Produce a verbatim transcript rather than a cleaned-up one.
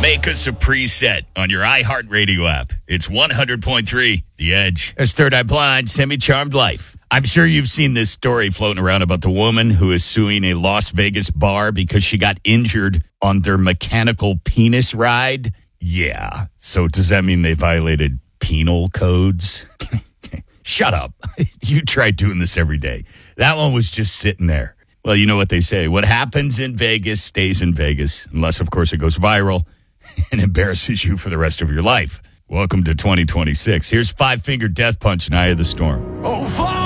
Make us a preset on your iHeartRadio app. It's one hundred point three The Edge. As Third Eye Blind, Semi-Charmed Life. I'm sure you've seen this story floating around about the woman who is suing a Las Vegas bar because she got injured on their mechanical penis ride. Yeah. So does that mean they violated penal codes? Shut up. You try doing this every day. That one was just sitting there. Well, you know what they say. What happens in Vegas stays in Vegas, unless, of course, it goes viral and embarrasses you for the rest of your life. Welcome to twenty twenty-six. Here's Five Finger Death Punch and Eye of the Storm. Oh,